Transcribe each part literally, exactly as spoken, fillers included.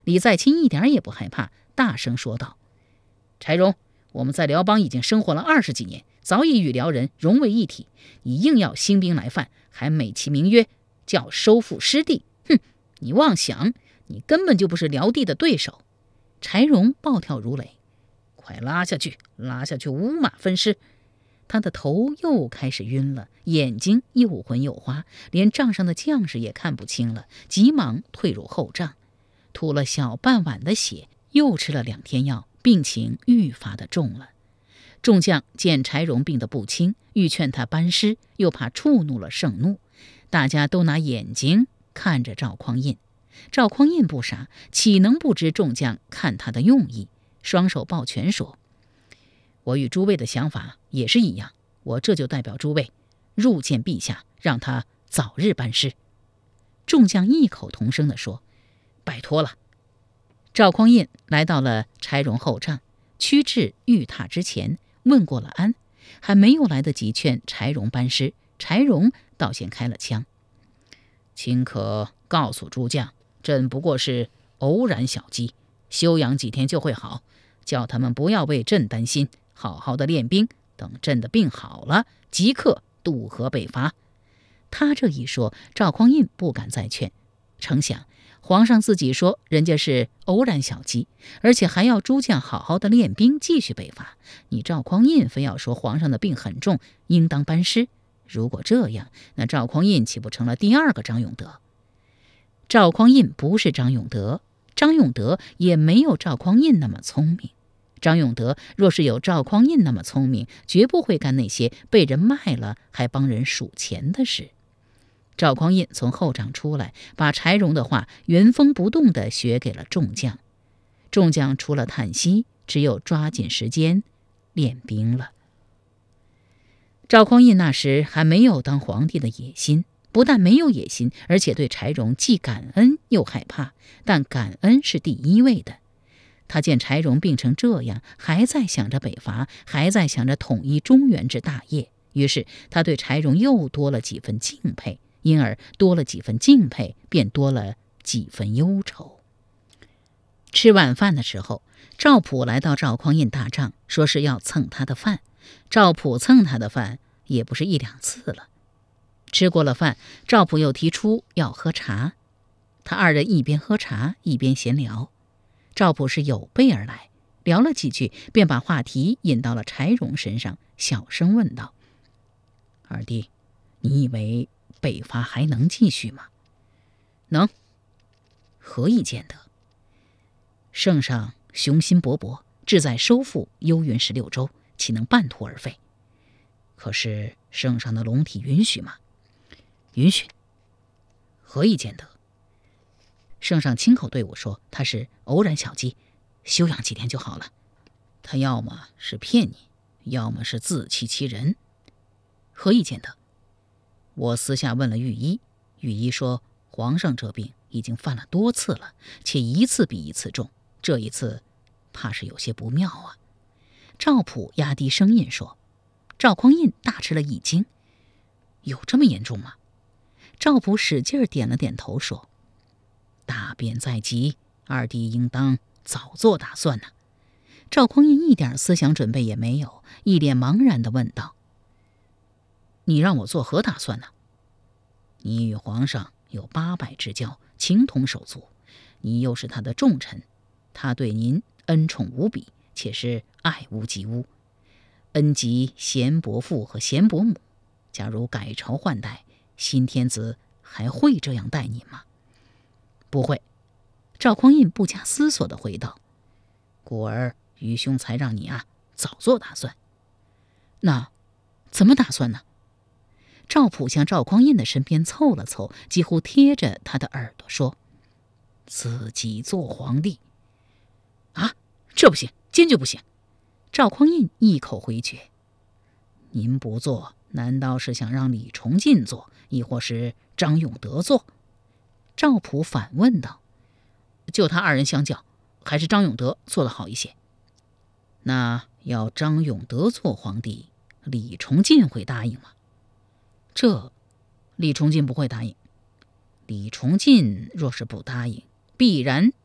李在清一点也不害怕，大声说道：柴荣，我们在辽邦已经生活了二十几年，早已与辽人融为一体，你硬要兴兵来犯，还美其名曰叫收复失地，哼，你妄想，你根本就不是辽地的对手。柴荣暴跳如雷：快拉下去，拉下去，五马分尸！他的头又开始晕了，眼睛又昏又花，连帐上的将士也看不清了，急忙退入后帐，吐了小半碗的血，又吃了两天药，病情愈发的重了。众将见柴荣病得不轻，欲劝他班师，又怕触怒了圣怒，大家都拿眼睛看着赵匡胤。赵匡胤不傻，岂能不知众将看他的用意，双手抱拳说：我与诸位的想法也是一样，我这就代表诸位入见陛下，让他早日班师。众将异口同声地说：拜托了。赵匡胤来到了柴荣后帐，屈至御榻之前，问过了安，还没有来得及劝柴荣班师，柴荣倒先开了枪：请可告诉诸将，朕不过是偶然小疾，休养几天就会好，叫他们不要为朕担心，好好的练兵，等朕的病好了，即刻渡河北伐。他这一说，赵匡胤不敢再劝，成想皇上自己说人家是偶然小疾，而且还要诸将好好的练兵，继续北伐，你赵匡胤非要说皇上的病很重，应当班师。如果这样，那赵匡胤岂不成了第二个张永德？赵匡胤不是张永德，张永德也没有赵匡胤那么聪明。张永德若是有赵匡胤那么聪明，绝不会干那些被人卖了还帮人数钱的事。赵匡胤从后帐出来，把柴荣的话原封不动地学给了众将。众将除了叹息，只有抓紧时间练兵了。赵匡胤那时还没有当皇帝的野心，不但没有野心，而且对柴荣既感恩又害怕，但感恩是第一位的。他见柴荣病成这样，还在想着北伐，还在想着统一中原之大业，于是他对柴荣又多了几分敬佩，因而多了几分敬佩，便多了几分忧愁。吃晚饭的时候，赵普来到赵匡胤大帐，说是要蹭他的饭。赵普蹭他的饭也不是一两次了。吃过了饭，赵普又提出要喝茶，他二人一边喝茶一边闲聊。赵普是有备而来，聊了几句，便把话题引到了柴荣身上，小声问道：二弟，你以为北伐还能继续吗？能。何以见得？圣上雄心勃勃，志在收复幽云十六州，岂能半途而废？可是圣上的龙体允许吗？允许。何以见得？圣上亲口对我说，他是偶然小疾，休养几天就好了。他要么是骗你，要么是自欺欺人。何以见得？我私下问了御医，御医说皇上这病已经犯了多次了，且一次比一次重，这一次怕是有些不妙啊。赵普压低声音说。赵匡胤大吃了一惊：有这么严重吗？赵普使劲点了点头说：大变在即，二弟应当早做打算呢、啊。赵匡胤一点思想准备也没有，一脸茫然地问道：你让我做何打算呢？你与皇上有八拜之交，情同手足，你又是他的重臣，他对您恩宠无比，且是爱屋及乌，恩及贤伯父和贤伯母。假如改朝换代，新天子还会这样待你吗？不会。赵匡胤不加思索地回道：故而愚兄才让你啊早做打算。那怎么打算呢？赵普向赵匡胤的身边凑了凑，几乎贴着他的耳朵说：自己做皇帝。啊，这不行，坚决不行。赵匡胤一口回绝：您不做，难道是想让李崇进做，亦或是张永德做？赵普反问道：就他二人相较，还是张永德做得好一些。那要张永德做皇帝，李崇进会答应吗？这李崇进不会答应。李崇进若是不答应，必然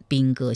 兵戈